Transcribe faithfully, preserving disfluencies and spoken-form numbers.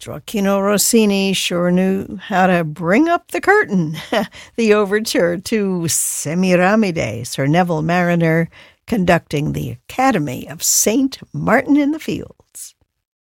Gioacchino Rossini sure knew how to bring up the curtain. The overture to Semiramide, Sir Neville Mariner conducting the Academy of Saint Martin in the Fields.